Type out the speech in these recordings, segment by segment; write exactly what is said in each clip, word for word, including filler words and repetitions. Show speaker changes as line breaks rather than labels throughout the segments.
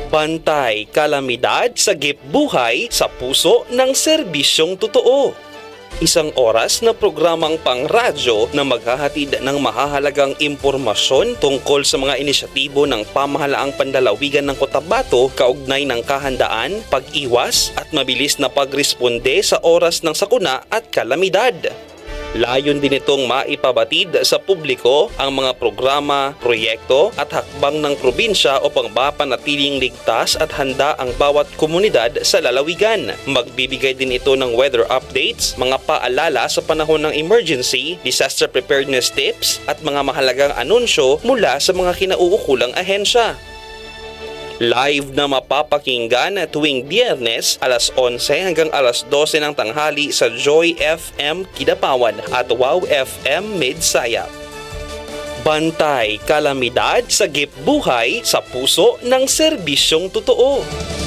Bantay kalamidad, sagip buhay sa puso ng serbisyong totoo. Isang oras na programang pang-radyo na maghahatid ng mahahalagang impormasyon tungkol sa mga inisyatibo ng pamahalaang pandalawigan ng Cotabato kaugnay ng kahandaan, pag-iwas at mabilis na pagresponde sa oras ng sakuna at kalamidad. Layon din itong maipabatid sa publiko ang mga programa, proyekto at hakbang ng probinsya upang mapanatiling ligtas at handa ang bawat komunidad sa lalawigan. Magbibigay din ito ng weather updates, mga paalala sa panahon ng emergency, disaster preparedness tips at mga mahalagang anunsyo mula sa mga kinauukulang ahensya. Live na mapapakinggan tuwing Biyernes alas onse hanggang alas dose ng tanghali sa Joy F M Kidapawan at Wow F M Midsaya. Bantay kalamidad, sagip buhay sa puso ng serbisyong totoo.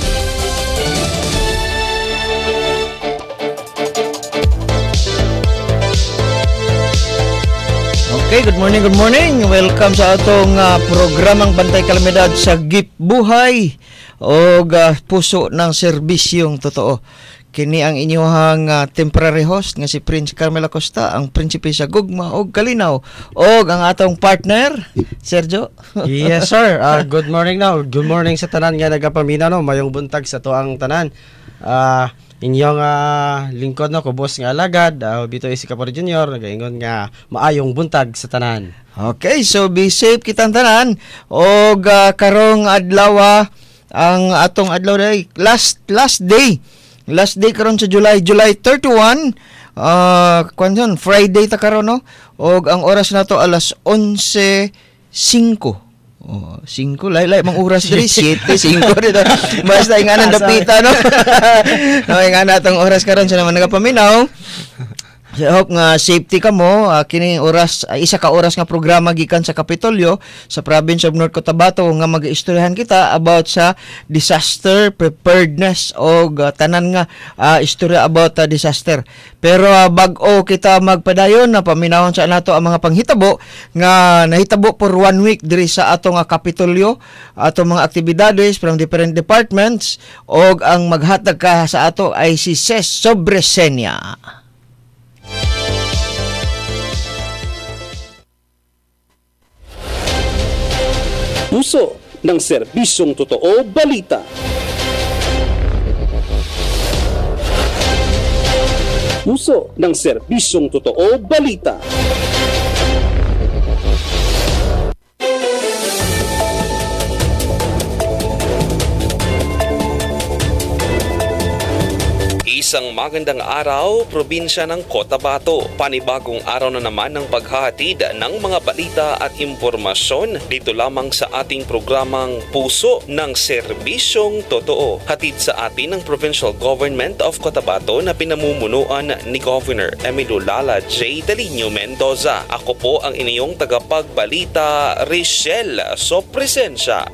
Okay, good morning, good morning. Welcome sa atong uh, programang Bantay Kalamidad sa Gip Buhay o uh, puso ng serbisyong totoo. Kini ang inyong uh, temporary host nga si Prince Carmel Acosta, ang prinsipe sa Gugma o Kalinaw, o ang atong partner, Sergio.
Yes, sir. Uh, good morning now. Good morning sa tanan nga nagapaminaw, no. Mayong buntag sa tuang tanan. Ah... Uh, inyong uh, lingkod no ko boss nga alagad uh, Bito si Capor Junior nagaingon nga maayong buntag sa tanan.
Okay, so be safe kitang tanan og uh, karong adlaw ang atong adlaw day last last day last day karon sa July July thirty-one uh kwanson Friday ta karon no og ang oras nato alas onse singko. Oh, singko lay-lay mang oras diri siyete singko dito. Basta inganan dapita no. No ingana tong oras karon sa naman nagapaminaw. I hope nga safety ka mo. Uh, kini oras uh, isa ka oras nga programa gikan sa Kapitolyo sa province of North Cotabato nga mag-istoryahan kita about sa disaster preparedness o uh, tanan nga uh, istorya about uh, disaster. Pero uh, bag-o kita magpadayon na paminawon sa nato ang mga panghitabo nga nahitabo for one week diri sa atong uh, Kapitolyo, atong mga aktibidades from different departments og ang maghatag ka sa ato ay si Ces Sobresenia.
Puso ng serbisyong totoo, balita. Puso ng serbisyong totoo, balita. Isang magandang araw, probinsya ng Cotabato. Panibagong araw na naman ng paghahatid ng mga balita at impormasyon dito lamang sa ating programang Puso ng Serbisyong Totoo. Hatid sa atin ng Provincial Government of Cotabato na pinamumunuan ni Governor Emilio Lala J. Dalino Mendoza. Ako po ang inyong tagapagbalita, Richelle Sopresensya.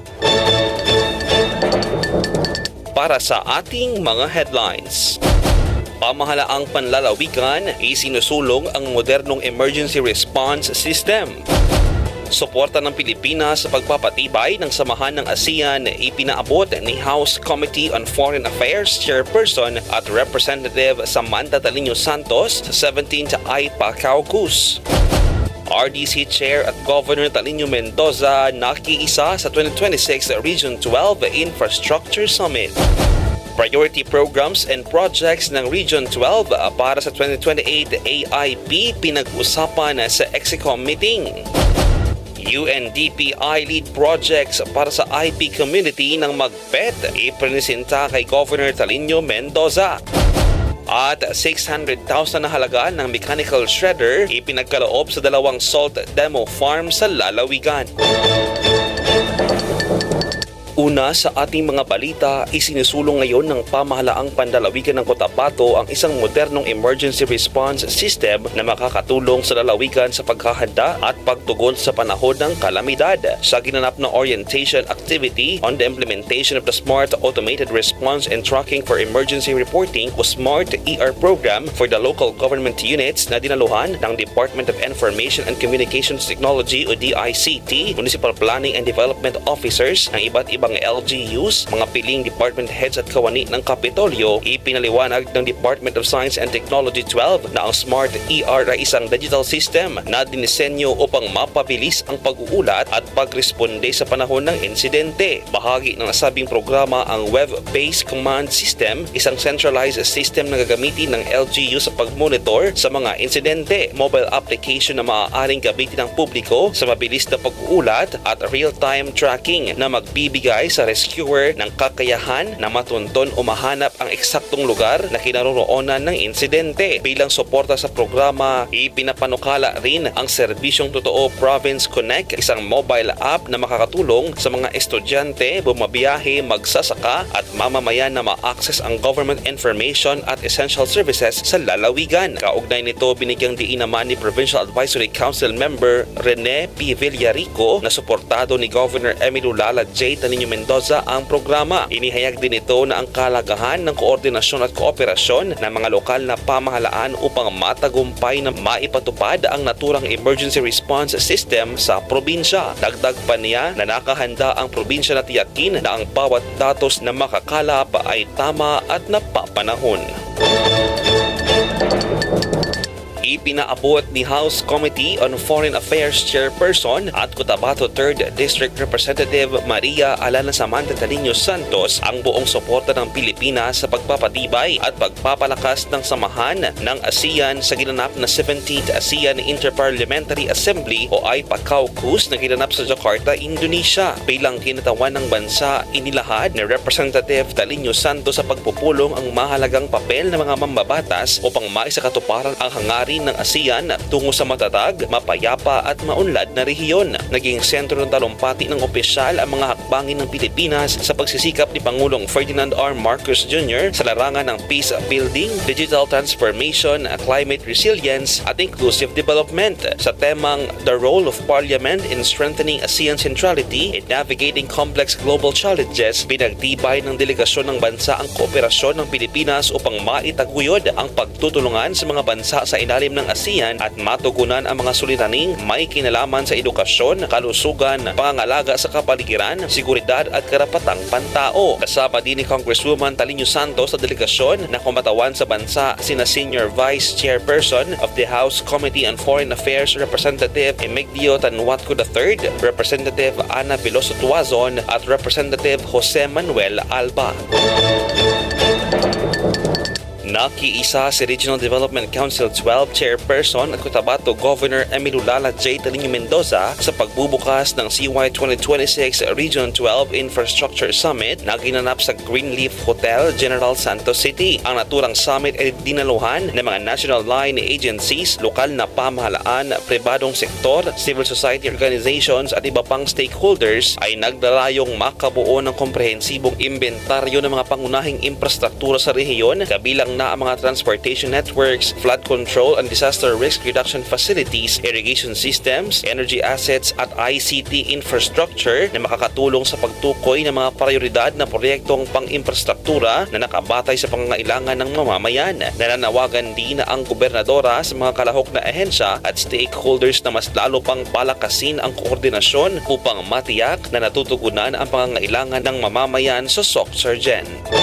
Para sa ating mga headlines. Pamahalaang panlalawigan, isinusulong ang modernong emergency response system. Suporta ng Pilipinas sa pagpapatibay ng samahan ng ASEAN, ipinaabot ni House Committee on Foreign Affairs Chairperson at Representative Samantha Talino Santos sa seventeenth I P A Caucus. R D C Chair at Governor Talino Mendoza nakiisa sa twenty twenty-six Region twelve Infrastructure Summit. Priority programs and projects ng Region twelve para sa twenty twenty-eight A I P pinag-usapan sa EXICOM meeting. U N D P I lead projects para sa I P community ng Magpet ipresenta kay Governor Talino Mendoza. At six hundred thousand na halaga ng mechanical shredder ipinagkaloob sa dalawang salt demo farm sa lalawigan. Una sa ating mga balita, isinusulong ngayon ng pamahalaang pandalawigan ng Cotabato ang isang modernong emergency response system na makakatulong sa lalawigan sa paghahanda at pagtugon sa panahon ng kalamidad. Sa ginanap na orientation activity on the implementation of the Smart Automated Response and Tracking for Emergency Reporting o SMART E R program for the local government units na dinaluhan ng Department of Information and Communications Technology o D I C T, Municipal Planning and Development Officers ng iba't ibang L G Us, mga piling department heads at kawani ng Kapitolyo, ipinaliwanag ng Department of Science and Technology twelve na ang Smart E R ay isang digital system na dinisenyo upang mapabilis ang pag-uulat at pagresponde sa panahon ng insidente. Bahagi ng nasabing programa ang Web-Based Command System, isang centralized system na gagamitin ng L G U sa pag-monitor sa mga insidente, mobile application na maaaring gamitin ng publiko sa mabilis na pag-uulat at real-time tracking na magbibigay sa rescuer ng kakayahan na matunton o mahanap ang eksaktong lugar na kinaroroonan ng insidente. Bilang suporta sa programa, ipinapanukala rin ang Serbisyong Totoo Province Connect, isang mobile app na makakatulong sa mga estudyante, bumabiyahe, magsasaka at mamamayan na ma-access ang government information at essential services sa lalawigan. Kaugnay nito, binigyang diin naman ni Provincial Advisory Council member Rene P. Villarico na suportado ni Governor Emilio Lala J. Tanino Mendoza ang programa. Inihayag din ito na ang kalagahan ng koordinasyon at kooperasyon ng mga lokal na pamahalaan upang matagumpay na maipatupad ang naturang emergency response system sa probinsya. Dagdag pa niya na nakahanda ang probinsya na tiyakin na ang bawat datos na makakalap ay tama at napapanahon. Ipinaabot ni House Committee on Foreign Affairs Chairperson at Cotabato third District Representative Maria Alana Samantha Taliño Santos ang buong suporta ng Pilipinas sa pagpapatibay at pagpapalakas ng samahan ng ASEAN sa ginanap na seventeenth ASEAN Interparliamentary Assembly o I P A Caucus na ginanap sa Jakarta, Indonesia. Bilang kinatawan ng bansa, inilahad ni Representative Taliño Santos sa pagpupulong ang mahalagang papel ng mga mambabatas upang maisakatuparan ang hangarin ng ASEAN tungo sa matatag, mapayapa at maunlad na rehiyon. Naging sentro ng talumpati ng opisyal ang mga hakbangin ng Pilipinas sa pagsisikap ni Pangulong Ferdinand R. Marcos Junior sa larangan ng peace building, digital transformation, climate resilience at inclusive development. Sa temang The Role of Parliament in Strengthening ASEAN Centrality in Navigating Complex Global Challenges, pinagtibay ng delegasyon ng bansa ang kooperasyon ng Pilipinas upang maitaguyod ang pagtutulungan sa mga bansa sa ilalim ng ASEAN at matugunan ang mga suliraning may kinalaman sa edukasyon, kalusugan, pangangalaga sa kapaligiran, seguridad at karapatang pantao. Kasama din ni Congresswoman Taliño Santos sa delegasyon na kumatawan sa bansa sina Senior Vice Chairperson of the House Committee on Foreign Affairs Representative Emigdio Tanwatco the third, Representative Ana Veloso Tuazon at Representative Jose Manuel Alba. Nakiisa si Regional Development Council twelve Chairperson at Cotabato Governor Emilio Lala J. Tanino Mendoza sa pagbubukas ng C Y twenty twenty-six Region twelve Infrastructure Summit na ginanap sa Greenleaf Hotel, General Santos City. Ang naturang summit ay dinaluhan ng mga national line agencies, lokal na pamahalaan, pribadong sektor, civil society organizations at iba pang stakeholders ay naglalayong makabuo ng komprehensibong imbentaryo ng mga pangunahing infrastruktura sa rehiyon, kabilang na ang mga transportation networks, flood control and disaster risk reduction facilities, irrigation systems, energy assets at I C T infrastructure na makakatulong sa pagtukoy ng mga prioridad na proyektong pang-infrastruktura na nakabatay sa pangangailangan ng mamamayan. Nananawagan din na ang gobernadora sa mga kalahok na ahensya at stakeholders na mas lalo pang palakasin ang koordinasyon upang matiyak na natutugunan ang pangangailangan ng mamamayan sa SOCSARGen.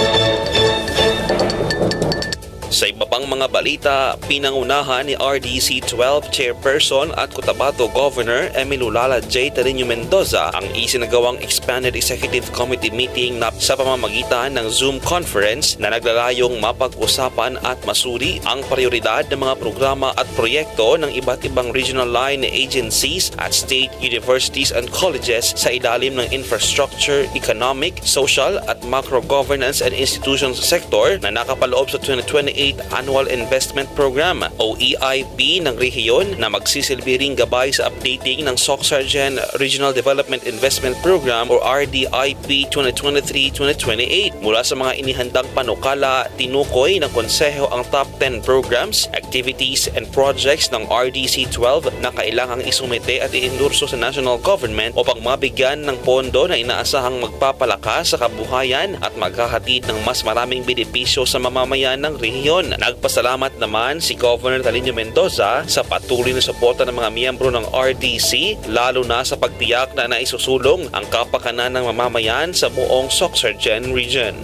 Sa iba pang mga balita, pinangunahan ni R D C twelve Chairperson at Cotabato Governor Emilio Lala J. Tanino Mendoza ang isinagawang Expanded Executive Committee meeting na sa pamamagitan ng Zoom conference na naglalayong mapag-usapan at masuri ang prioridad ng mga programa at proyekto ng iba't ibang regional line agencies at state universities and colleges sa ilalim ng infrastructure, economic, social at macro-governance and institutions sector na nakapaloob sa twenty twenty-eight Annual Investment Program o E I P ng rehiyon na magsisilbi ring gabay sa updating ng SOCSARGen Regional Development Investment Program o R D I P twenty twenty-three to twenty twenty-eight. Mula sa mga inihandang panukala, tinukoy ng konseho ang top ten programs, activities and projects ng R D C twelve na kailangang isumite at iendorso sa national government upang mabigyan ng pondo na inaasahang magpapalakas sa kabuhayan at maghahatid ng mas maraming benepisyo sa mamamayan ng rehiyon. Union. Nagpasalamat naman si Governor Talino Mendoza sa patuloy na suporta ng mga miyembro ng R D C, lalo na sa pagtiyak na naisusulong ang kapakanan ng mamamayan sa buong Sorsogon Region.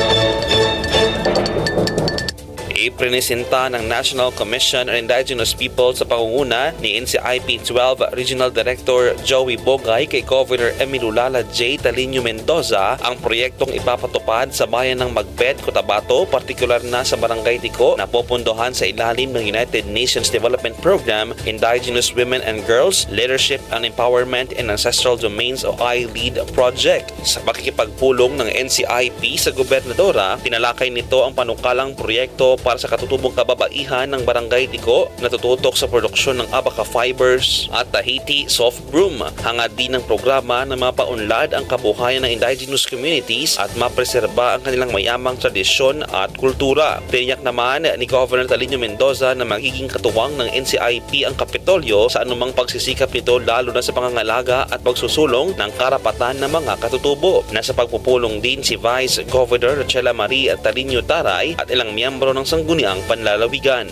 Iprinisenta ng National Commission on Indigenous Peoples sa pangunguna ni N C I P twelve Regional Director Joey Bogay kay Governor Emilio Lala J. Talino Mendoza ang proyektong ipapatupad sa bayan ng Magbet, Cotabato, partikular na sa Barangay Tico na popondohan sa ilalim ng United Nations Development Program Indigenous Women and Girls, Leadership and Empowerment in Ancestral Domains o I LEAD project. Sa pakikipagpulong ng N C I P sa gobernadora, tinalakay nito ang panukalang proyekto para sa katutubong kababaihan ng Barangay Tico na tututok sa produksyon ng abaca fibers at Tahiti soft broom. Hangad din ng programa na mapaunlad ang kabuhayan ng indigenous communities at mapreserba ang kanilang mayamang tradisyon at kultura. Tiniyak naman ni Governor Talino Mendoza na magiging katuwang ng N C I P ang Kapitolyo sa anumang pagsisikap nito lalo na sa pangangalaga at pagsusulong ng karapatan ng mga katutubo. Nasa pagpupulong din si Vice Governor Rachela Marie Talino Taray at ilang miyembro ng sangguniang panlalawigan.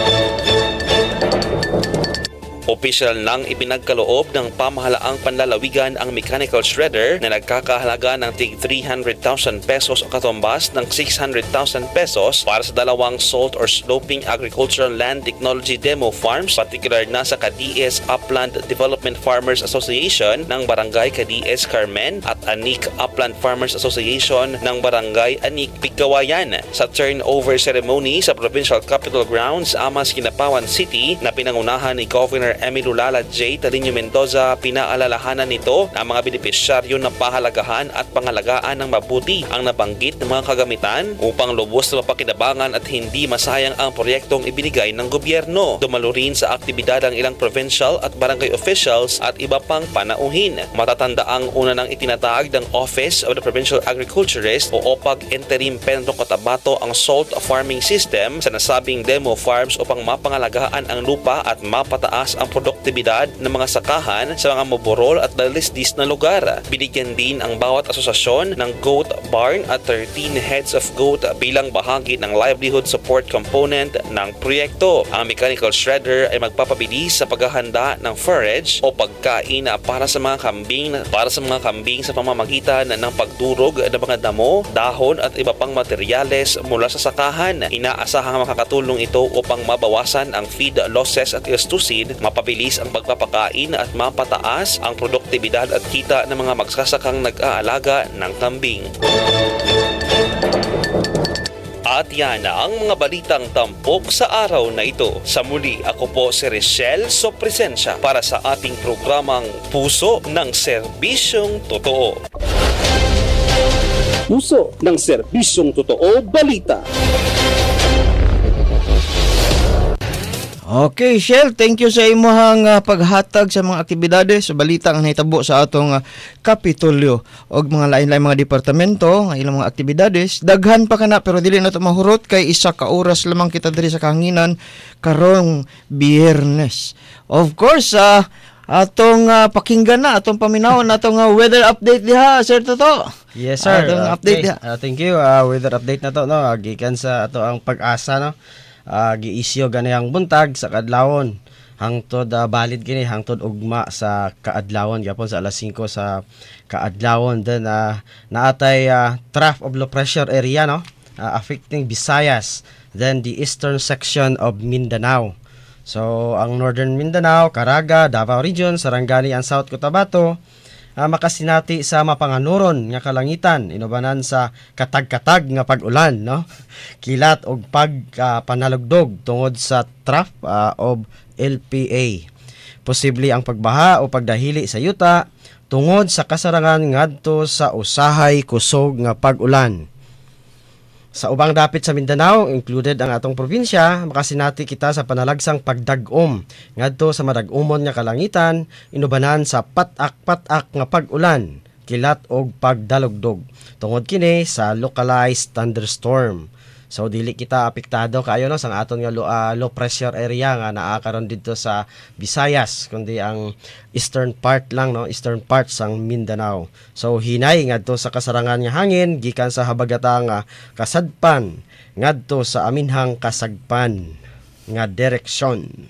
Opisyal nang ipinagkaloob ng pamahalaang panlalawigan ang mechanical shredder na nagkakahalaga ng tig three hundred thousand pesos o katumbas ng six hundred thousand pesos para sa dalawang salt or sloping agricultural land technology demo farms, particular na sa Cadiz Upland Development Farmers Association ng Barangay Cadiz Carmen at Anik Upland Farmers Association ng Barangay Anik Pigkawayan. Sa turnover ceremony sa Provincial Capital Grounds, Amas, Kinapawan City na pinangunahan ni Governor Emilio Lala J. Talino Mendoza, pinaalalahanan nito ang mga benepisyaryo ng pahalagahan at pangalagaan ng mabuti ang nabanggit ng mga kagamitan upang lubos na mapakinabangan at hindi masayang ang proyektong ibinigay ng gobyerno. Dumalo rin sa aktibidad ang ilang provincial at barangay officials at iba pang panauhin. Matatanda ang una ng itinatag ng Office of the Provincial Agriculturist o O P A G Interim Penro Cotabato ang salt farming system sa nasabing demo farms upang mapangalagaan ang lupa at mapataas ang produktibidad ng mga sakahan sa mga maborol at dalisdis na lugar. Binigyan din ang bawat asosasyon ng goat barn at thirteen heads of goat bilang bahagi ng livelihood support component ng proyekto. Ang mechanical shredder ay magpapabilis sa paghahanda ng forage o pagkain para sa mga kambing para sa mga kambing sa pamamagitan ng pagdurog ng mga damo, dahon at iba pang materyales mula sa sakahan. Inaasahang makakatulong ito upang mabawasan ang feed losses at gastusin, mapabilis ang pagpapakain at mapataas ang produktibidad at kita ng mga magsasakang nag-aalaga ng kambing. At yan na ang mga balitang tampok sa araw na ito. Sa muli, ako po si Richelle Sopresensya para sa ating programang Puso ng Serbisyong Totoo.
Puso ng Serbisyong Totoo Balita.
Okay, Shell, thank you sa imong uh, paghatag sa mga aktibidades sa balita ang nahitabo sa atong uh, Kapitolyo og mga lain-lain mga departamento nga ilang mga aktibidades. Daghan pa kana pero dili na to mahurot kay isa ka oras lamang kita diri sa kahanginan karong Biyernes. Of course, uh, atong uh, pakinggan na atong paminawon atong uh, weather update diha, Sir Toto.
Yes, sir.
Atong
Okay.
update diha.
Uh, thank you. Uh, weather update na to, no. Gikan sa ato ang pag-asa, no. Uh, giisyo ganayang buntag sa kaadlawon hangtod uh, balid kini hangtod ugma sa kaadlawon gyapon sa alas singko sa kaadlawon. Then uh, naatay uh, trough of low pressure area, no, uh, affecting Visayas, then the eastern section of Mindanao. So ang northern Mindanao, Caraga, Davao region, Sarangani and South Cotabato uh, makasinati sa mapanganuron nga kalangitan inubanan sa katag-katag nga pag-ulan, no, kilat og pag uh, panalugdog tungod sa trough uh, of L P A. Posible ang pagbaha o pagdahili sa yuta tungod sa kasarangan ngadto sa usahay kusog nga pag-ulan. Sa ubang dapit sa Mindanao, included ang atong probinsya, makasinati kita sa panalagsang pagdag-om ngadto sa madag-umon nga kalangitan inubanan sa patak-patak nga pag-ulan, kilat og pagdalugdog tungod kini sa localized thunderstorm. So dili kita apektado kaayo no sa aton nga low, uh, low pressure area nga naa karon dito sa Visayas kundi ang eastern part lang no, eastern part sang Mindanao. So hinay ngadto sa kasarangan nga hangin gikan sa habagatang uh, kasadpan ngadto sa aminhang kasagpan nga direksyon.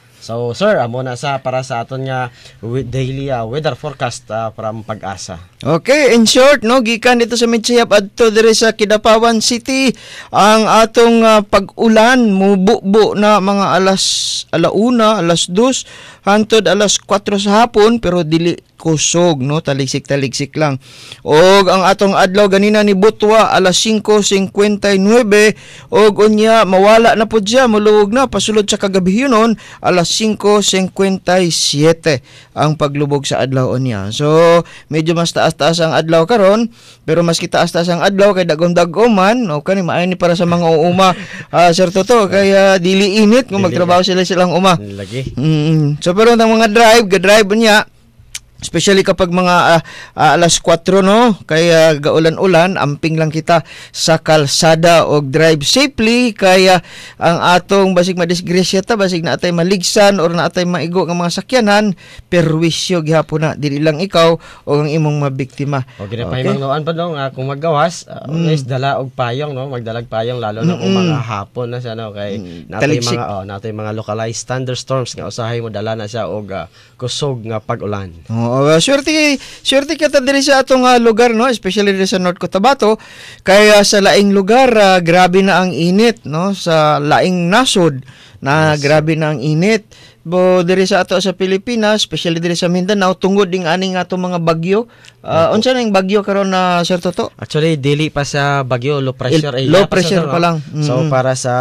So sir, amo na sa para sa aton nga with daily uh, weather forecast uh, from Pag-asa.
Okay, in short, no, gikan dito sa Midsayap adto diri sa Kidapawan City ang atong uh, pag-ulan mububo na mga alas alauna, alas dos hantod alas kwatro sa hapon pero dili kusog no, taligsik-taligsik lang. Og ang atong adlaw ganina ni Butwa alas singko singkwenta y nuebe og unya mawala na pud siya, muluwog na pasulod sa kagabihonon alas singko singkwenta y siyete ang paglubog sa adlaw unya. So medyo mas taas-taas ang adlaw karon pero mas kitaas-taas ang adlaw kay dagom-dagoman o kani maayo ni para sa mga uuma uh, Sir Toto kaya dili init kung magtrabaho sila silang uma.
Lagi.
Mm, so pero ang mga drive, ga-drive niya especially kapag mga uh, uh, alas kwatro no, kaya gaulan-ulan, amping lang kita sa kalsada og drive safely kaya ang atong basig madisgrasya ta, basig na atay maligsan or na atay maigo nga mga sakyanan, perwisyo gihapon na dili lang ikaw o ang imong mabiktima.
O ginapahimang okay. Noan pa no nga kung maggawas, uh, mm. always dala og payong no, magdalag payong lalo na kung mm-mm. mga hapon na siya no kay mm. natay mga oh, natay mga localized thunderstorms nga usahay mo dala na siya og uh, kusog nga pag-ulan.
Oo, uh, swerte swerte kita diri sa atong uh, lugar no, especially diri sa North Cotabato kaya sa laing lugar uh, grabe na ang init no, sa laing nasod na yes. Grabe na ang init. Bo diri sa ato sa Pilipinas, especially diri sa Mindanao tungod ding aning ato mga bagyo. Uh, unsa nang bagyo karon na Sir Toto?
Actually dili pa sa bagyo, low pressure
area. Low pressure pa, sa, pa lang. Mm-hmm.
So para sa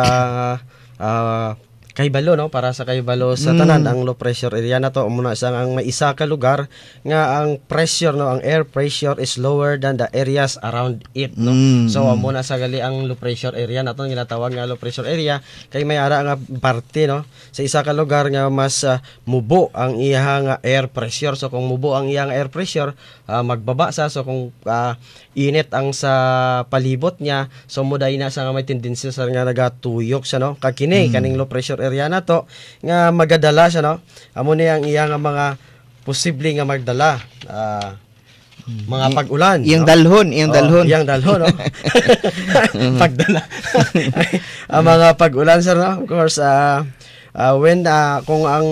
uh, Kaibalo no, para sa Kaibalo sa tanan mm. ang low pressure area na to muna sa ang may isa ka lugar nga ang pressure no, ang air pressure is lower than the areas around it no. Mm. So amo na sa gali ang low pressure area nato ginatawag nga low pressure area kay may ara nga parte no sa isa ka lugar nga mas uh, mubo ang iya nga air pressure. So kung mubo ang iya nga air pressure uh, magbaba sa so kung uh, init ang sa palibot niya so muday na sa nga may tendency sa nga nagatuyok sa no kakini mm. kaning low pressure area na to nga magadala siya no, amo ni ang iya nga mga posible nga magdala uh, mga pag-ulan
iyang
no?
dalhon iyang
oh,
dalhon
iyang dalhon no pagdala ang mga pag-ulan sir no, of course uh, uh, when uh, kung ang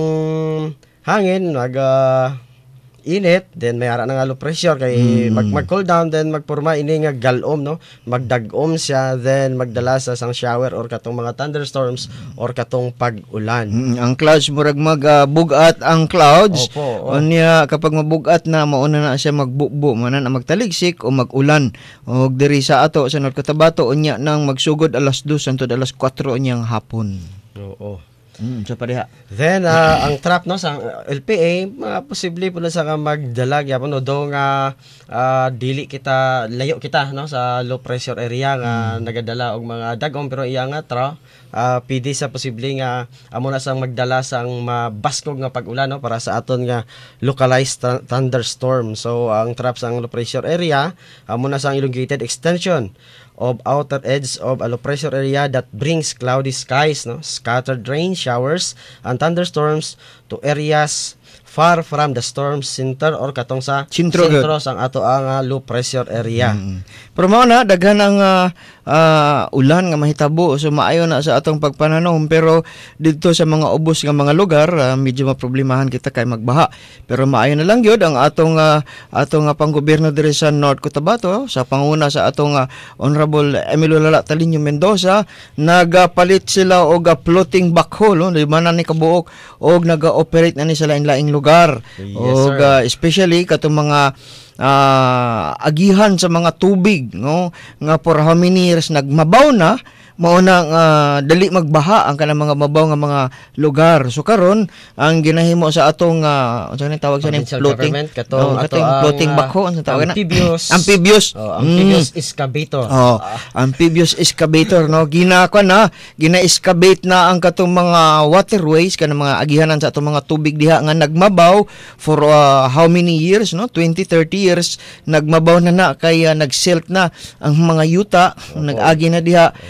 hangin mag uh, init then may ara na nga low pressure kay mm. mag mag cool down then magporma ini nga galom no, magdag-om siya then magdala sa sang shower or katong mga thunderstorms or katong pag-ulan.
Mm, ang clouds murag magbugat uh, ang clouds.
Opo,
oh. Unya kapag mabugat na mauna na siya magbubo man na magtaligsik o mag-ulan. Og diri sa ato sa North Cotabato unya nang magsugod alas dos hangtod alas kwatro unyang hapon.
Oo.
Mm, so pareha.
Then uh, ang trap no sa L P A uh, posible po na sa magdalag yapon no do nga uh, dili kita layo kita no sa low pressure area nga mm. nagadala og mga dagom pero iya nga tra uh, pwede sa posible nga amo na sang magdala sang mabaskog nga pag-ulan no para sa aton nga localized th- thunderstorm. So ang trap sang low pressure area amo na sang elongated extension of outer edge of a low pressure area that brings cloudy skies, no, scattered rain showers and thunderstorms to areas far from the storm center or katong sa
sentro
sang ato ang uh, low pressure area.
Mm. Pero mao na daghan ang uh, uh, ulan nga mahitabo so maayo na sa atong pagpananom pero didto sa mga ubos nga mga lugar uh, medyo maproblemahan kita kay magbaha. Pero maayo na lang gyud ang atong uh, atong uh, panggobyerno diri sa North Cotabato sa panguna sa atong uh, Honorable Emilio Lala Talinio Mendoza nagapalit sila og uh, floating backhoe no, di man na ni kabuok og naga-operate na ni sa lain-laing lugar.
Yes,
og uh, especially katong mga uh, agihan sa mga tubig no nga for how many years nagmabaw na mao na uh, dali magbaha ang kanang mga mabaw nga mga lugar. So karon ang ginahimo sa atong uh, unsa ni tawag sa ning floating
katong
oh, katong floating backhoe unsa tawag na
amphibious
amphibious
oh, amphibious
mm.
excavator
oh uh. amphibious excavator no gina ko na gina-excavate na ang katong mga waterways kanang mga agihanan sa atong mga tubig diha nga nagmabaw for uh, how many years no twenty thirty years nagmabaw na na kaya nagsilt na ang mga yuta nag-agi na diha mao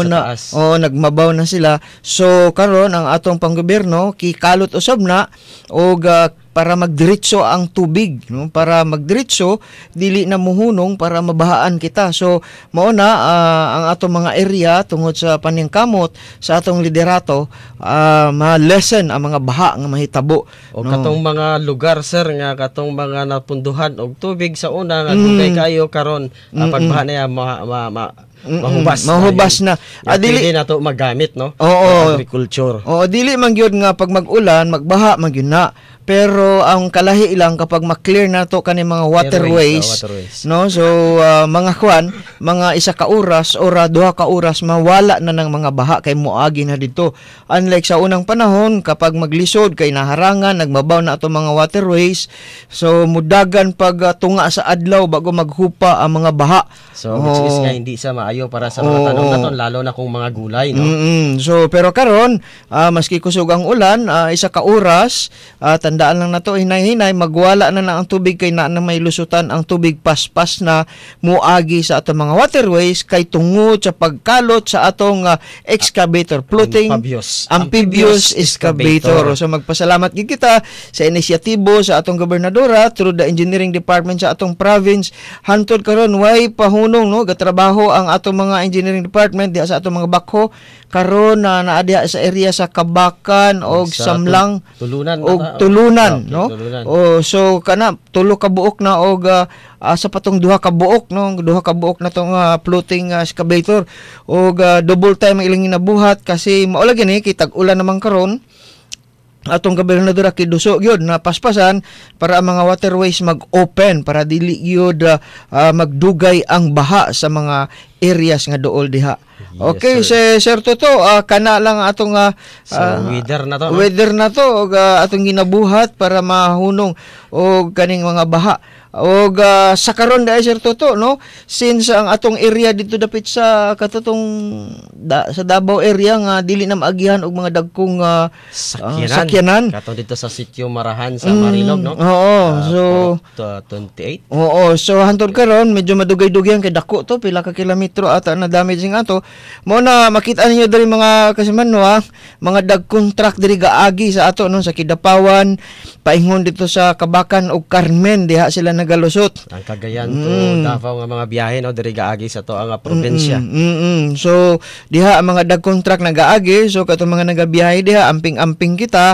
na
taas.
oh nagmabaw na sila. So karon ang atong panggobyerno kikalot usab na og uh, para magdiretso ang tubig, no? Para magdiretso dili na muhunong para mabahaan kita. So mao na uh, ang atong mga area tungod sa paningkamot sa atong liderato uh, ma-lessen ang mga baha nga mahitabo.
O
no?
katong mga lugar sir nga katong mga napunduhan og tubig sa una nga dugay kayo karon uh, pagbaha na yan, ma, ma, ma, mahubas,
mahubas na.
na.
Ah, dili
na to magamit no.
Oo.
Sa agriculture.
Oo, dili man gyud nga pag mag-ulan, magbaha man gyud na. Pero ang kalahi lang kapag ma-clear na to kani mga waterways,
Airways, oh, waterways.
no? So uh, mga kwan, mga isa ka oras or uh, duha ka oras mawala na ng mga baha kay moagi na dito. Unlike sa unang panahon kapag maglisod kay naharangan, nagmabaw na ato mga waterways. So mudagan pag uh, tunga sa adlaw bago maghupa ang mga baha.
So which is
Oo.
nga hindi sa maayo para sa mga
Oo.
tanom naton lalo na kung mga gulay no.
Mm-mm. So pero karon uh, maski kusog ang ulan, uh, isa ka oras, uh, tandaan lang nato hinay-hinay magwala na na ang tubig kay na, na may lusutan ang tubig paspas na muagi sa atong mga waterways kay tungod sa pagkalot sa atong uh, excavator floating
Amphibious.
amphibious excavator. So magpasalamat gid kita sa inisyatibo sa atong gobernadora through the engineering department sa atong province. Hantod karon way pahunong no gatrabaho ang atong mga engineering department diha sa atong mga bakho karon na naa diha sa area sa Kabakan og
Sa
Samlang
tulunan
og
na-
tulunan
Okay,
no.
tulunan.
Oh, so kana tulo ka buok na og uh, uh, sa patong duha ka buok no, duha ka buok na tong uh, floating uh, excavator og uh, double time ang ilang ginabuhat kasi mao lagi ni kitag ulan naman karon atong gobernador kiduso gyud na paspasan para ang mga waterways mag-open para dili gyud uh, uh, magdugay ang baha sa mga areas nga dool diha.
Yes,
Okay,
sir.
si Sir Toto, uh, kana lang atong uh,
So
uh,
weather na to no?
weather na to og uh, atong ginabuhat para mahunong og kaning mga baha. Og uh, sa karon dai Sir Toto no, since ang atong area dito dapit sa katutong da, sa Davao area nga dili na maagihan og mga dagkong uh,
sakyanan.
ah, sakyanan.
Katong dito sa sitio Marahan sa Marilog no.
Oo,
Ah,
so
uh, twenty-eight.
Oo, so hantod karon medyo madugay-dugay kay dako to pila ka kilometro ata na damage ng ato. Mo na makita ninyo diri mga kasiman no ha, mga dagkong truck diri gaagi sa ato no sa Kidapawan, paingon dito sa Kabakan ug Carmen diha sila nagalusot.
Ang Cagayan to Davao nga mga biyahe no diri gaagi sa to ang ah, probinsya.
Mm, mm, mm. So diha ang mga dagkong truck nagaagi, so katong mga nagabiyahe diha amping-amping kita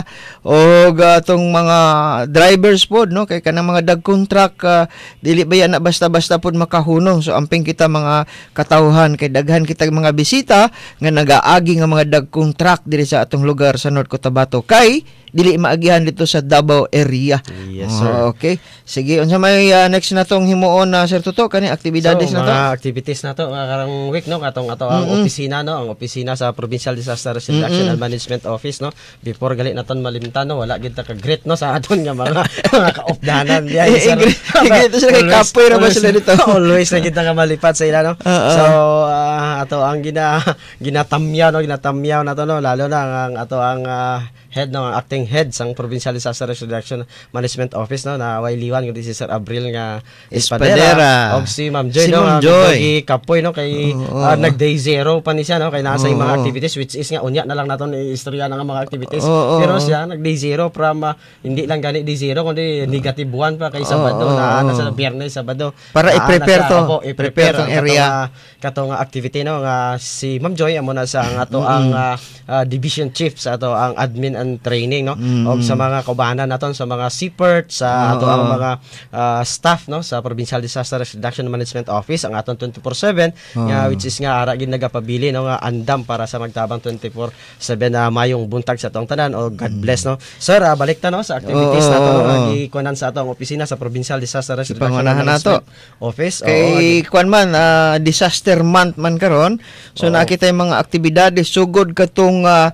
og atong mga drivers pod no kay kanang mga dagkong truck ah, dili ba yan na basta-basta pod makahunong. So amping kita mga katawhan kay daghan kita mga bisita nga nagaagi nga mga dagkong truck diri sa atong lugar sa North Cotabato kay dili maagihan dito sa Davao area.
Yes,
Oh,
sir.
okay. Sige, unsa may uh, next na tong himuon na Sir Toto kani aktibidades
So,
na to?
mga activities na to nga karang week no katong ato ang opisina no ang opisina sa Provincial Disaster Risk Reduction and Management Office no before gali naton malimtan no wala gid ta ka great no sa aton nga mga mga kaopdanan diya
Eh, eh, great- great to sila kay kapoy ra ba sila dito?
always na gid nga malipat sa ila no
Oo.
so ah, ato ang gina ginatamyaw no ginatamyaw na to no lalo na ang ato ang ah, head no ang acting head sang Provincial Disaster Risk Reduction Management Office no na way liwan kundi si Sir Abril nga
Espadera.
Espadera og si Ma'am Joy
Si
no
Ma'am
nga
Joy.
bagi kapoy no kay
Oo.
ah, nag day zero pa ni siya no kay nasa yung mga
Oo.
activities which is nga unya na lang naton istorya na nga mga activities
Oo.
pero siya nag day zero from ah, hindi lang gani day zero kundi negative one pa kay Sabado
Oo.
na ana sa Biyernes Sabado
Para
na ana
i-prepare
siya,
to.
opo,
Prepare
i-prepare
tong
ang
area.
katong, ah, katong ah, activity no nga si Ma'am Joy amo na sa ang ato ang ah, ah, division chief sa ato ang admin and training no og sa mga kaubanan naton sa mga C P E R T sa ato
Oo.
ang mga ah, staff no sa Provincial Disaster Risk Reduction Management Office ang aton twenty-four seven nga which is nga ara gid nagapabili no nga andam para sa magtabang twenty-four seven na mayong buntag sa atong tanan o God bless no sir ah, balik ta no sa activities
Oo,
nato no
oo.
nga gikunan sa atong opisina sa Provincial Disaster Risk Reduction
Ipangunahan nato.
Management Office. Oo,
Kay kwan man ah, disaster month man karon. So
Oo.
nakita yung mga aktibidades sugod katong uh,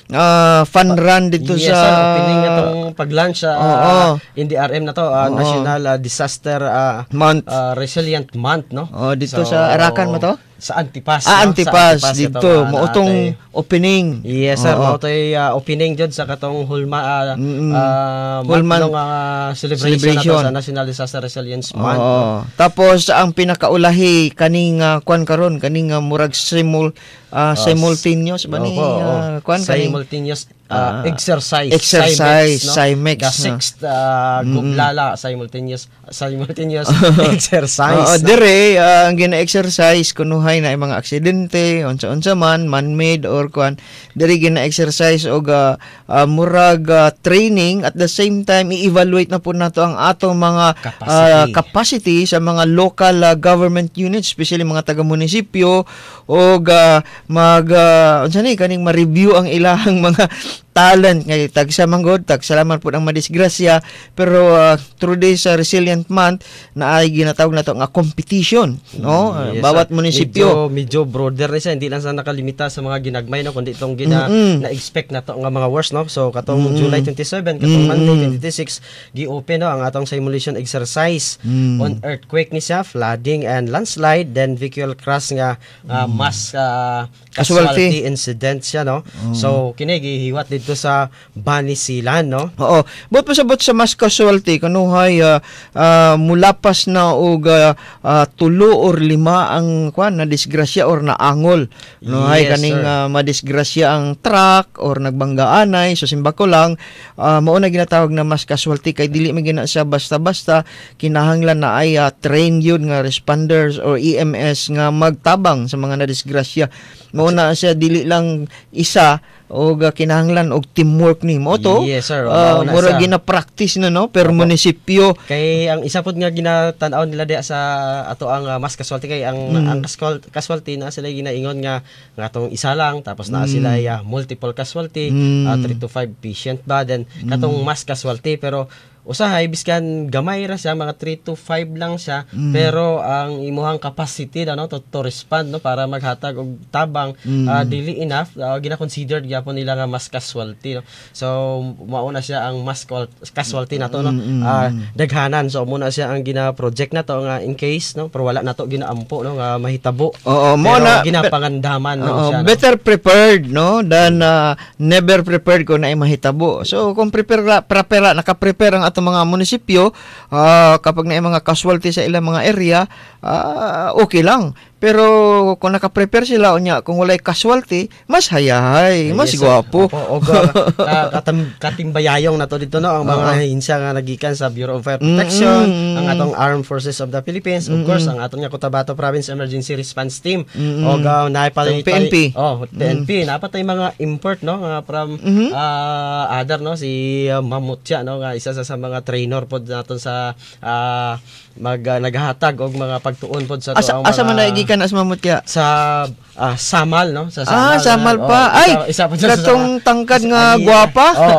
fun run dito
yes,
sa
sir, opening na tong pag-launch sa
Oo.
N D R M na to, ah,
Oo.
National ah, Disaster ah,
month.
ah, Resilient Month, no?
Oh, dito sa Arakan mo to?
sa Antipas.
Ah,
no?
Antipas,
Sa
dito.
katong, ah,
Mautong
naatay-
opening.
Yes sir,
Oo.
mao tay uh, opening jud sa katong Hulma uh,
Mm-mm.
uh,
Hulman-
month ng uh, celebration,
celebration.
nato sa National Disaster Resilience Month. no?
Oo. Tapos ang pinakaulahi kaning uh, kwan karon kaning uh, murag simul uh, simultaneous ba ni
Opo, oo.
uh, kwan kaning
simultaneous
Ah,
uh, exercise
exercise, Cymex,
the
no?
sixth uh, gublala simultaneous simultaneous exercise.
Oo,
no?
dire ah, ang gina-exercise kunuhay na mga aksidente unsa-unsa man man-made or kwan dire gina-exercise og ah, ah, murag ah, training at the same time i-evaluate na po nato ang atong mga
Capacity.
ah, capacity sa mga local ah, government units, especially mga taga-munisipyo og ah, mag uh, unsa ni kaning ma-review ang ilahang mga talent ngay tag sa manggod tag salamat po ang madisgrasya pero uh, through this uh, resilient month na ay ginatawag nato nga competition no
Mm, yes,
bawat
sir.
munisipyo
medyo, medyo broader rin siya, hindi lang sa nakalimita sa mga ginagmay no, kundi itong gina
Mm-mm.
na-expect na to nga mga works no. So katong
Mm-mm.
July twenty-seven, katong
Mm-mm.
Monday twenty-six, gi-open no ang atong simulation exercise
Mm.
on earthquake ni siya, flooding and landslide, then vehicle crash nga uh, mass uh,
Casualty.
casualty incident siya no. So kini gihiwat dito sa Banisilan no.
Oo. But pasabot sa mass casualty kanuhay uh, uh, mulapas na og uh, uh, tulo or lima ang kwan na disgrasya or naangol. No hay
Yes,
kaning
sir.
uh, madisgrasya ang truck or nagbanggaanay so simba ko lang uh, mao na ginatawag na mass casualty kay dili man gina siya basta-basta kinahanglan na ay uh, trained yun nga responders or E M S nga magtabang sa mga nadisgrasya. Mao na siya dili lang isa og uh, kinahanglan og teamwork ni mo to.
Yes, sir.
Uh,
Mao na
mura
siya.
gina-practice na no per
Opo.
munisipyo.
Kay ang isa pod nga ginatan-aw nila diya sa ato ang uh, mass casualty kay ang
Mm.
ang casual- casualty na sila ginaingon nga nga atong isa lang tapos
Mm.
na sila uh, multiple casualty,
Mm.
uh, three to five patient ba then katong mass casualty pero usahay biskan gamay ra siya mga three to five lang siya
Mm.
pero ang imuhang capacity no to, to respond no para maghatag og tabang
Mm.
uh, dili enough uh, gina-considered gyapon nila nga mass casualty no. So mao na siya ang mass cal- casualty nato no.
Mm, mm,
Ah, daghanan so muna siya ang gina-project nato nga in case no pero wala nato ginaampo no nga mahitabo.
Oo, mo
Pero
na
ginapangandaman no
Oo,
siya. No?
better prepared no than uh, never prepared kung naay mahitabo. So kung prepare ra- prepare naka-prepare ang atong mga munisipyo ah, kapag naay mga casualty sa ilang mga area ah, okay lang. Pero kung naka-prepare sila unya kung walay casualty, mas hayahay, mas
Yes, sir.
gwapo.
Opo, og uh, ka- katam, katimbayayong na to dito no ang mga hinsya nga nagikan sa Bureau of Fire Protection,
Mm-mm.
ang atong Armed Forces of the Philippines, of course ang atong nga Cotabato Province Emergency Response Team,
Mm-mm.
og uh, naipalay
Ang P N P.
Oh, P N P, napatay mga import no nga from
Mhm.
uh, other no si uh, Mamutya no nga isa sa, sa mga trainer pod naton sa uh, mag uh, naghatag og mga pagtuon pod sa to
Asa
ang
asa man
mga-
naigikan as mamut kaya?
sa ah, Samal no sa
Ah, Samal
na-
pa.
oh,
Ay,
isa, isa pa dyan sa-
katong tangkad nga
Ani-
gwapa.
Oo,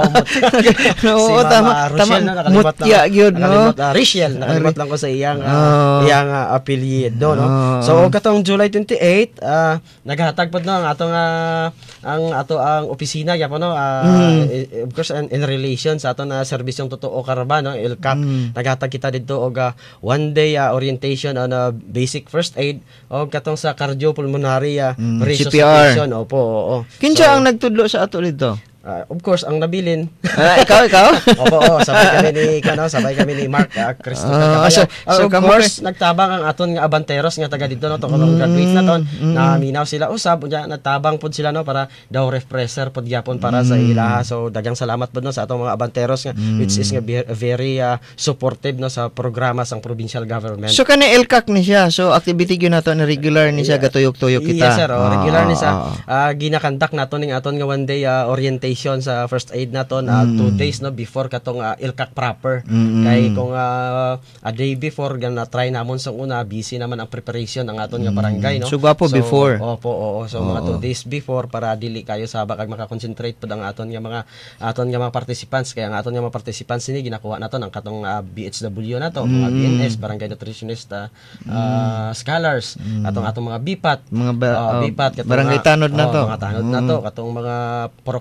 Oo,
si
tama,
Mama
tama.
Rochelle, no, nakalimot
Mutya
lang-
gyud, no?
nakalimot, ah, Rachel, nakalimot lang ko sa iyang
Oh.
uh, iyang uh, apelyido no.
Oh.
So katong July twenty-eight, ah naghatag pod no ang atong ah, ang ato ang opisina gyapon no ah,
Mm.
eh, of course in, in relation sa ato na serbisyong totoo karaba no L C A P
Mm.
naghatag kita dito og ah, one day ah, orientation on ah, basic first aid og katong sa cardiopulmonary ah,
Mm,
resuscitation. Opo, oo.
Kinsa
So,
ang nagtudlo sa ato dito?
ah, of course ang nabilin.
Ah, ikaw, ikaw?
Opo, oo, sabay kami ni kano, sabay kami ni Mark uh, Christopher
Ah,
Caballo.
so-
Ah,
so
of
kamo
course, nagtabang ang aton nga abanteros nga taga dito no to mm, graduate na ton.
mm.
Na minaw sila usab unya natabang pud sila no para daw refresher pud gyapon para sa ilaha. So daghang salamat pud no sa atong mga abanteros nga which is nga be- very uh, supportive no sa programa sang provincial government.
So kani L C A C ni siya. So activity gyud nato na regular ni siya gatuyok-tuyok kita.
Yes sir, oh, regular ni sa
Ah, ah,
uh, ginakandak nato ning aton nga one day ah, orientation sa first aid naton uh, two days no before katong uh, L C A C proper.
Mm.
Kay kung uh, a day before gan na try namon sa una busy naman ang preparation ng aton nga barangay no.
So, gwapo before.
Opo, oo. So mga two days before para dili kayo sa kag maka-concentrate pud ang aton nga mga aton nga mga participants kaya ang aton nga mga participants ni ginakuha naton ang katong uh, B H W nato, mga B N S, barangay nutritionist, uh, uh, scholars, atong atong mga B P A T,
Mga ba-
uh,
oh,
B P A T katong
barangay
mga-
tanod na
oh,
to.
mga tanod na to katong mga porok official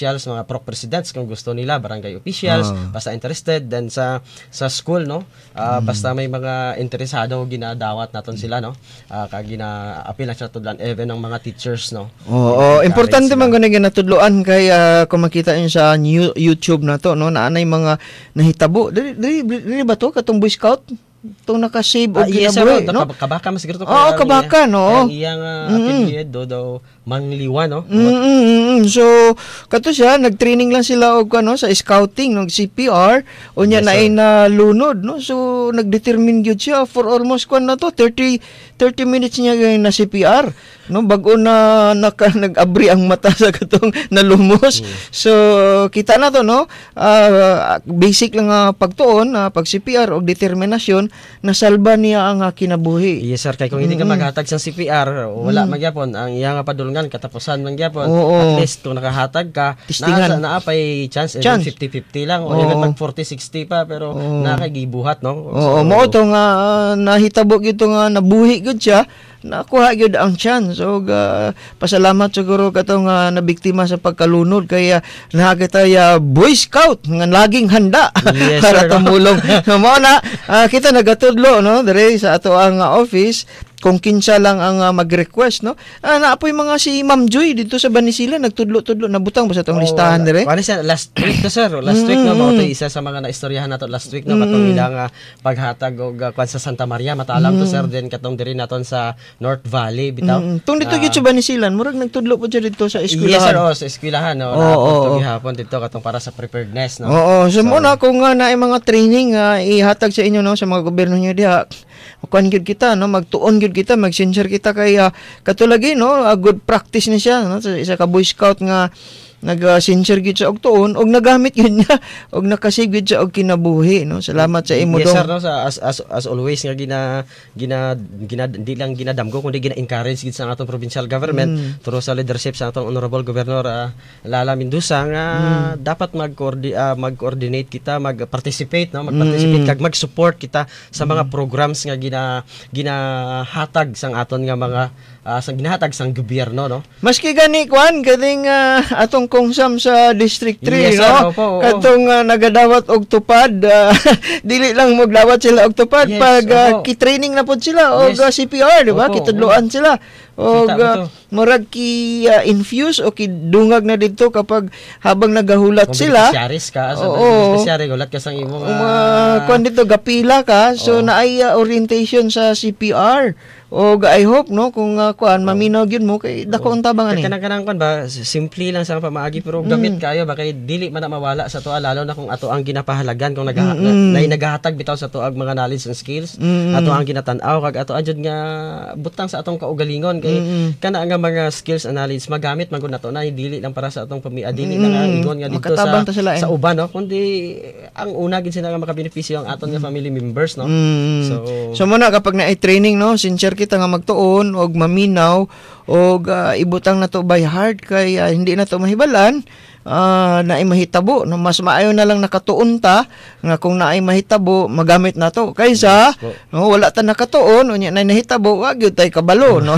officials, mga pro presidents kung gusto nila, barangay officials,
Ah.
basta interested, then sa sa school, no, Ah, basta may mga interesado, ginadawat naton sila, no, uh, kag gina-appeal na sa tudlan even ang mga teachers, no.
Oo,
Encourage
importante
sila.
man gani ginatudloan kay ah, kung makita yun sa new, YouTube na to no naanay mga nahitabo. Dili dili, dili ba to katong Boy Scout? Tong naka-save og
Ah, yes,
ginabuhi,
sir,
no?
no? Kabaka mas siguro to.
Oo, kabaka, no?
Ang iyang uh,
Mm-mm.
apelyido daw mangliwan, no.
Mm, mm, mm, mm. So kato siya nag-training lang sila og ano sa scouting ng C P R unya
Yes,
na
sir.
ay nalunod no. So nagdetermine gyud siya for almost kwan na to thirty thirty minutes niya gyud na C P R no bago na naka, nag-abri ang mata sa katong nalumos. So kita na to no. Ah, basic lang nga pagtuon na pag C P R og determinasyon nasalba niya ang ah, kinabuhi.
Yes, sir, kay kung hindi ka maghatag sa C P R, wala man gyapon ang iyang padulungan katapusan man gyapon.
Oo.
At least kung nakahatag ka,
Tistingan.
naa naapay chance,
Chance.
even fifty fifty lang o
Oo.
even mag forty sixty pa, pero nakagibuhat, no.
Oo, mo to nga ah, nahitabo gyud to nga nabuhi gyud siya, nakuha gyud ang chance. So ga, pasalamat siguro katong nga nabiktima sa pagkalunod kaya nakakita Boy Scout nga laging handa
Yes,
para
sir, no?
tumulong. So, mo na ah, kita nagatudlo no dire sa ato ang ah, office kung kinsa lang ang ah, mag-request no. Ah, naapoy mga si Ma'am Joy dito sa Banisila nagtudlo-tudlo nabutang ba sa tong listahan dire?
Ano siya, last week to, sir. Last week, no, mao to isa sa mga naistoryahan nato last week, no, katong ilang uh, paghatag og uh, kwan sa Santa Maria, matalam to, sir, din katong diri naton sa North Valley, bitaw.
Mm, tung dito
Ah,
gyud sa Banisilan, murag nagtudlo po siya dito sa
Yes, sir,
eskwelahan.
oh, sa eskwelahan, no.
Oo,
Oo,
oo.
gihapon dito katong para sa preparedness, no.
Oo, so, muna kung nga na mga training nga ihatag sa inyo no sa mga gobyerno niyo diha. Kuan gyud kita no, magtuon gyud kita, mag-sincere kita kay uh, katulagi no, a good practice ni siya no sa isa ka Boy Scout nga nag-sincere gyud siya og tuon og nagamit gyud niya og nakasave gyud siya og kinabuhi no. Salamat sa imo
Yes, sir,
dong.
no, sa as, as, as always nga gina gina gina di lang ginadamgo kundi gina-encourage gid sa atong provincial government through sa leadership sa atong honorable governor uh, Lala Mendoza nga dapat mag-coordi- uh, mag-coordinate kita, mag-participate, no, mag-participate kag mag-support kita sa mga programs nga gina ginahatag sang aton nga mga uh, sang ginahatag sang gobyerno, no.
Maski gani kwan kading ah, atong kungsam sa District three
Yes, sir,
no.
opo, oo.
Katong ah, nagadawat og tupad ah, dili lang magdawat sila og tupad
Yes,
pag ah,
opo.
ki-training na pud sila og
Yes.
ah, C P R di ba?
Opo,
Kitudloan sila. Og
Kita mo
ah,
to.
murag ki ah, infuse o kidungag na dito kapag habang nagahulat
Kung
sila.
beneficiaries ka, sa
Oo.
beneficiary gulat ka sang imong
Mga
ah,
kwan dito gapila ka so naay ah, orientation sa C P R og I hope no kung uh, kwan maminaw gyud mo kay dako ang tabangan
Kaya
ni.
kanang kan ba simple lang sa pamaagi pero gamit kayo ba kay dili man na mawala sa tuwa lalo na kung ato ang ginapahalagan kung nag na, nagahatag bitaw sa tuag mga knowledge and skills ato ang ginatan-aw kag ato anjud nga butang sa atong kaugalingon kay kana nga mga skills and knowledge magamit man gud nato na dili lang para sa atong pamilya dili lang ang ingon nga dito
Makatabang
sa
ta sila, eh.
sa uban no kundi ang una gid sila nga makabenepisyo ang aton nga family members no.
Mm.
So
So muna kapag na training no, sincere kita nga magtuon og maminaw og ah, ibutang na to by heart kay ah, hindi na to mahibalan. Ah, naay mahitabo no mas maayo na lang nakatuon ta nga kung naay mahitabo magamit na to kaysa
Yes po.
no, wala ta nakatuon unya na nahitabo wa gyud tay kabalo no.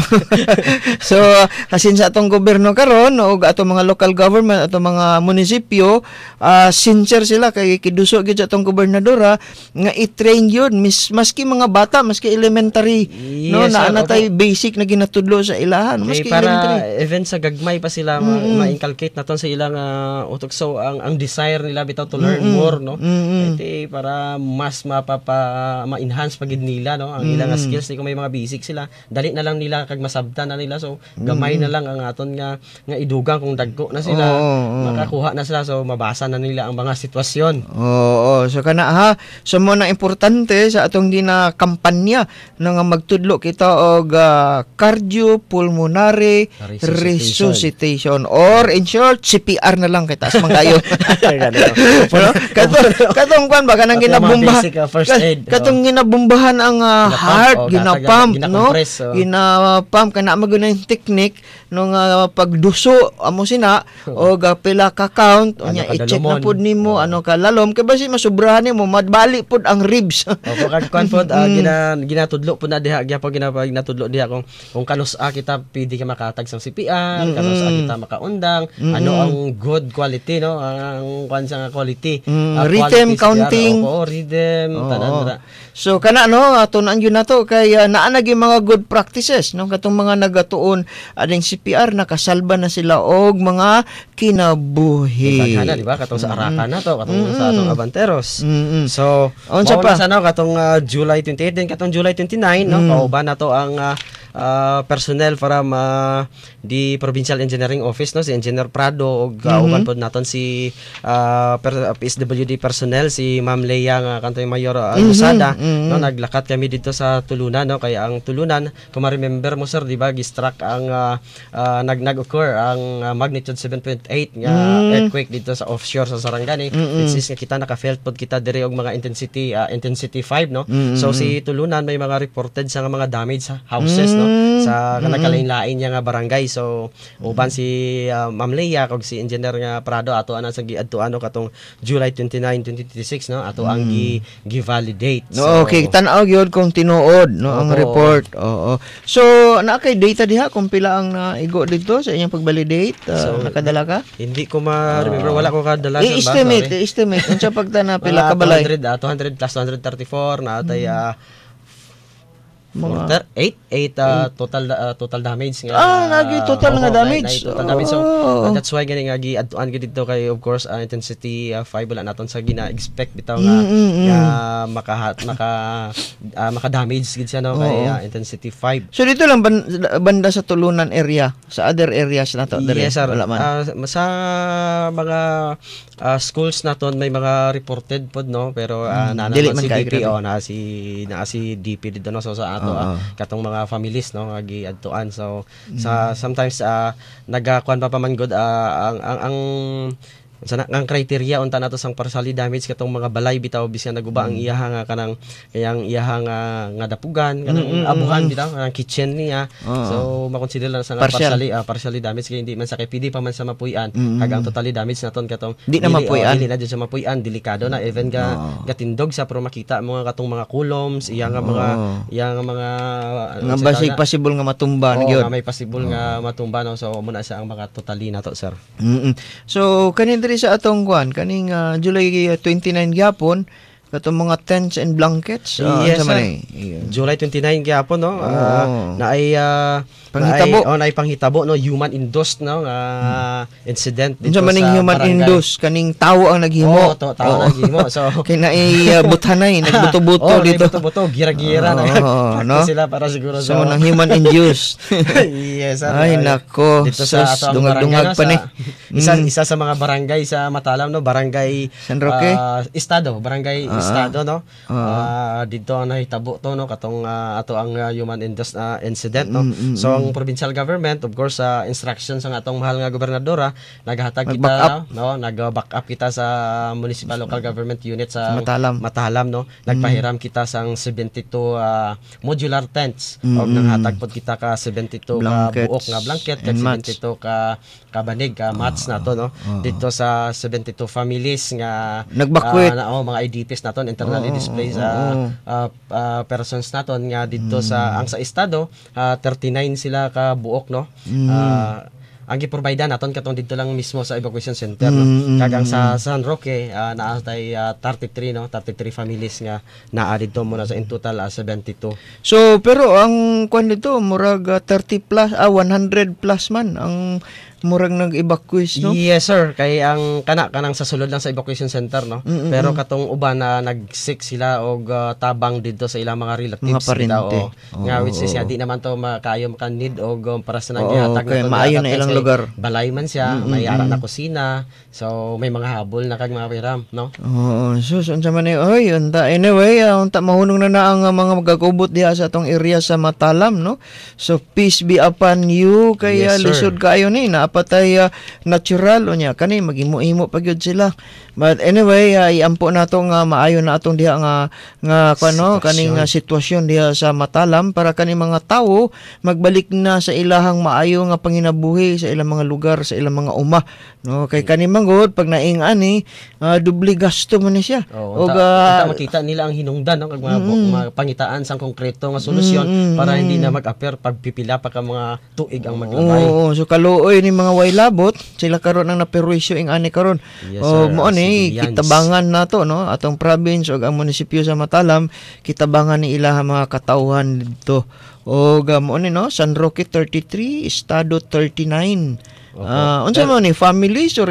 So asin sa atong gobyerno karon og atong mga local government atong mga munisipyo ah, sincere sila kay kiduso gyud sa atong gobernadora nga i-train yun mis, maski mga bata maski elementary no
Yes,
naa
sir,
na
opo.
tay basic na ginatudlo sa ilahan
Kay
maski
para
elementary.
event sa gagmay pa sila ma- ma-inculcate naton sa ilang ah, utok so ang ang desire nila bitaw to learn more no. Iti para mas mapapa ma-enhance pagid nila no ang ilang nga skills ni kung may mga basic sila dali na lang nila kag masabtan na nila so gamay na lang ang aton nga nga idugang kung dagko na sila
Oo, oo.
makakuha na sila so mabasa na nila ang mga sitwasyon.
Oo, so kana ha, so mo na importante sa atong ginakampanya na nga magtudlo kita og ah, cardiopulmonary
Resuscitation.
resuscitation or in short C P R na lang kay taas man kayo.
Ganun.
Ano? Katong katong kwan ba kanang
Pati ang mga
ginabombahan.
basic, uh, first aid, oh.
Katong ginabombahan ang ah,
Ginapump,
heart,
oh,
ginapump,
gina-
no?
ginakompress, oh.
Ginapump kana maguna yung technique nung ah, pagduso amo sina o pila ka count
Ano
unya
ka
i-check na
dalumon.
pud nimo ano ka lalom kay basi masubrahan nimo madbali pud ang ribs.
Opo kag kon pod ah, gina ginatudlo po na diha gyapon ginapa ginatudlo diha kung kung kanus-a kita pwede ka makatag sang C P R, kanus-a kita makaundang, ano ang good good quality no ang kwan sa nga quality.
Mm,
Ah,
rhythm,
quality
counting.
C R, oo, rhythm
Oo.
tanan na.
So kana no atunan yun nato kay uh, naa na gyud mga good practices no katong mga nagatuon ading C P R nakasalba na sila og mga kinabuhi.
Baghana di ba katong sa Arakan na to katong sa atong Abanteros.
Mm-mm.
So,
Unsa
mao
pa?
na sa no katong ah, July twenty-eight din katong July twenty-nine no kauban na to ang ah, ah, personnel from ah, the Provincial Engineering Office no si Engineer Prado ug kauban pod naton si ah, per, P S W D personnel si Ma'am Leia nga kantoy Mayor ah, Losada no naglakat kami dito sa Tulunan no kaya ang Tulunan kung ma-remember mo sir di ba gi-struck ang ah, ah, nag nag-occur ang ah, magnitude seven point eight nga earthquake dito sa offshore sa Sarangani which is nga kita naka-felt pod kita diri og mga intensity ah, intensity five no so si Tulunan may mga reported sa nga mga damage sa houses no sa nagkalain-lain niya nga barangay so uban si ah, Ma'am Leia kag si Engineer nga Prado ato ana sa giadtuan no katong July twenty-nine, twenty twenty-six no ato ang gi gi-validate
No, okay, tan-aw gyud kung tinuod no ang
Opo.
report. Oo. So, naa kay data diha kung pila ang naigo dito sa inyong pag-validate? Uh,
So,
nakadala ka?
hindi ko ma-remember wala ko kadala sir, ba?
I-estimate,
Sorry.
i-estimate. Unsa pagtana pila
Mga
ka balay?
two hundred, ah, two hundred plus two hundred thirty-four na atay ah,
Mga
eight eight ah, total ah, total damage nga.
Ah, nagi total
Oo,
nga
na-
damage.
na- total damage. So
Oh.
uh, that's why gani nga gi-adtuan gid dito kay of course ah, intensity five wala naton sa gina-expect bitaw nga
Mm, mm, mm.
nga maka maka ah, maka-damage gid siya no kay
Oo.
ah, intensity five.
So dito lang ban- banda sa Tulunan area, sa other areas na to diri.
Yes, sir.
Wala man.
Ah, sa mga ah, schools naton may mga reported pod no pero uh, na
Dili
naman
man
si
kay
D P
grabe.
oh na si na si D P dito no so sa ato
Oo.
ah, katong mga families no nga giadtuan so
Mm.
sa sometimes uh, nagakuan pa pa man good ah, ang ang, ang sa na- ang criteria unta nato sang partially damage katong mga balay bitaw bisan naguba ang iyaha nga kanang kayang iyaha nga nga dapugan kanang abuhan bitaw kanang kitchen niya
Oo.
so makonsider lang sa nga
Partial.
partially ah, partially damage kay hindi man sa kay pwede pa man sa mapuy-an kag ang totally damage naton katong
Di na
dili-
mapuy-an.
oh, dili na jud sa mapuy-an delikado na even ga gatindog sa pero makita mo nga katong mga columns iya nga mga
Oo.
iya nga mga ano
Nga
siya
basig
tawag na?
possible nga matumba
Oo,
na gyud.
nga may possible nga matumba no so muna sa ang mga totally nato sir.
Mm-mm. So kanin diri sa atong kuan kaning ah, July twenty-nine gyapon katong mga tents and blankets. ah,
Yes,
unsa man
sir.
eh? Iyon.
July twenty-nine gyapon no. Ah,
Oo.
na ay ah,
Panghitabo.
Na ay, oh, na ay panghitabo no human induced no nga incident dito
Unsa man ning
sa
human
barangay.
induced kaning tawo ang naghimo.
Oo, to, tao
Oo.
naghimo. So
Kay na uh, buthanay nagbuto-buto
oh,
dito.
buto-buto, gira-gira
Oo,
na.
no?
Sila para siguro
So nang human induced.
yes, sir.
Ay, nako.
Dito sa
Sus,
ato ang
dungag-dungag
barangay,
pa
no,
ni.
sa, isa,
Mm.
isa sa mga barangay sa Matalam, no? Barangay
San Roque?
ah, Estado, barangay
Ah,
Estado, no?
ah.
Ah, dito ang nahitabo to, no? Katong ah, ato ang ah, human induced ah, incident, no?
Mm, mm,
So, ang provincial government, of course, sa instructions ng atong mahal nga gobernadora, naghatag
Mag-back
kita,
up.
no? Nag-back up kita sa municipal local government unit sa,
Sa Matalam.
Matalam, no? Nagpahiram kita sang seventy-two ah, modular tents.
Mm,
O
mm.
nanghatag pod kita ka seventy-two ka
Blankets
buok nga blanket kag
and mats.
seventy-two ka kabanig ka mats na to no. Dito sa seventy-two families nga
Nagbakwit.
ah, na, oh, mga I D Ps naton internally
Oo,
displaced
oo,
ah,
oo.
ah, ah, persons naton nga dito sa ang sa estado ah, thirty-nine sila ka buok no. Ah, ang giprovide naton katong dito lang mismo sa evacuation center no.
Mm, mm,
Kagang sa San Roque uh, naa tay ah, thirty-three no, thirty-three families nga naa dito muna sa in total ah, seventy-two.
So pero ang kuan dito murag ah, thirty plus ah one hundred plus man ang murag nag-evacuate no.
Yes sir, kay ang kana kanang sa sulod lang sa evacuation center no.
Mm, mm,
Pero
mm.
katong uban na nag-sick sila og ah, tabang dito sa ilang mga relatives
Mga parente.
bitaw, o. Nga
Oo,
which is
oo.
nga di naman to makayo maka need og um, para sa nang
Oo,
gihatag
okay,
to,
maayo
gihatag
na
to
ilang
sa
lugar.
Balay man siya,
Mm, mm,
may ara
mm.
na kusina. So may mga habol na kag mga piram no.
Oo, sus unsa man eh oy unta anyway ah, unta mahunong na na ang ah, mga magagubot diha sa atong area sa Matalam no. So peace be upon you kaya
Yes, sir.
lisod kaayo ni naapatay ah, natural unya kani magimo-imo pa gyud sila. But anyway ah, iampo nato nga maayo na atong diha nga nga kano
Sitwasyon.
kaning ah, sitwasyon diha sa Matalam para kani mga tawo magbalik na sa ilahang maayo nga panginabuhi sa ilang mga lugar sa ilang mga uma no kay kani manggod pag naing ani uh, dubli gasto man ni siya
Oh,
og
unta,
ah,
unta makita nila ang hinungdan no kag mga,
Mm.
mga pangitaan sang konkreto nga solusyon
Mm, mm,
para
mm.
hindi na mag-appear pagpipila pa ka mga tuig ang maglabay.
oo so kaluoy ni mga way labot, sila karon ang naperwisyo ing ani karon.
Yes,
O
sir.
mo
Ah,
ni
civilians.
kitabangan nato no atong province ug ang munisipyo sa Matalam kitabangan ni ilaha mga katawhan didto. O mo ni no San Roque thirty-three, Estado thirty-nine.
Opo.
Ah, unsa mo ni families or